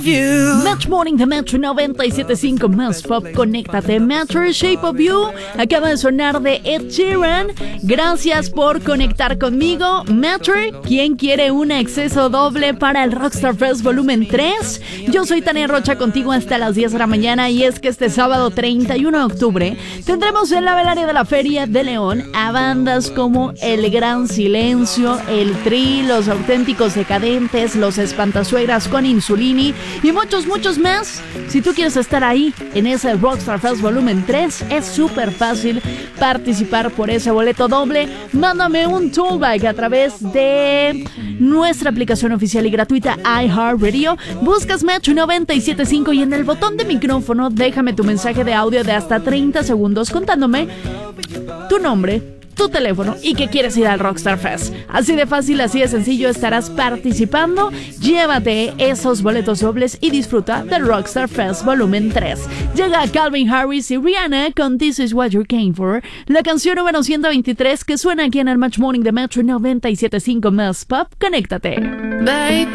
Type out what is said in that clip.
Match Morning de Metro 97.5 más pop, conéctate. Metro Shape of You acaba de sonar de Ed Sheeran. Gracias por conectar conmigo. Metro, ¿quién quiere un acceso doble para el Rockstar Fest Volumen 3? Yo soy Tania Rocha, contigo hasta las 10 de la mañana. Y es que este sábado 31 de octubre tendremos en la velaria de la Feria de León a bandas como El Gran Silencio, El Tri, Los Auténticos Decadentes, Los Espantasuegras con Insulini y muchos más. Si tú quieres estar ahí en ese Rockstar Fest Volumen 3, es súper fácil participar por ese boleto doble. Mándame un toolbag a través de nuestra aplicación oficial y gratuita iHeartRadio. Buscas Match 97.5 y en el botón de micrófono déjame tu mensaje de audio de hasta 30 segundos contándome tu nombre, tu teléfono y que quieres ir al Rockstar Fest. Así de fácil, así de sencillo estarás participando. Llévate esos boletos dobles y disfruta del Rockstar Fest Volumen 3. Llega Calvin Harris y Rihanna con This Is What You Came For, la canción número 123 que suena aquí en el Match Morning de Metro 97.5 más pop. Conéctate. Bye.